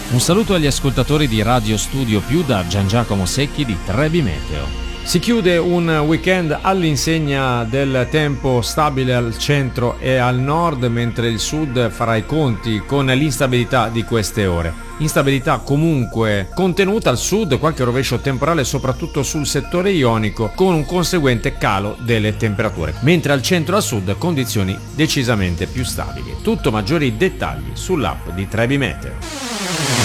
Un saluto agli ascoltatori di Radio Studio Più da Gian Giacomo Secchi di Trebi Meteo. Si chiude un weekend all'insegna del tempo stabile al centro e al nord, mentre il sud farà i conti con l'instabilità di queste ore. Instabilità comunque contenuta al sud, qualche rovescio temporale soprattutto sul settore ionico, con un conseguente calo delle temperature, mentre al centro e al sud condizioni decisamente più stabili. Tutto maggiori dettagli sull'app di Trebi Meteo.